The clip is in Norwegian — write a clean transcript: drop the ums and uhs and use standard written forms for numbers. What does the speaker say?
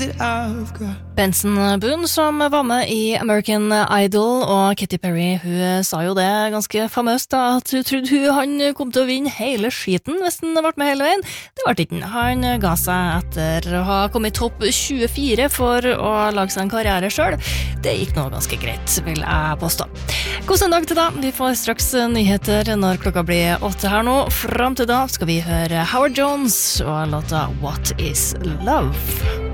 Benson Boone som var med I American Idol, og Katy Perry, hun sa jo det ganske famøst da, at hun trodde han kom til å vinne hele skiten hvis han ble med hele veien. Det ble ikke. Han ga seg etter å ha kommet topp 24 for å lage seg en karriere selv. Det gikk nå ganske greit, vil jeg påstå. God søndag til da. Vi får straks nyheter når klokka blir 8 her nå. Frem til da skal vi høre Howard Jones og låta What is Love?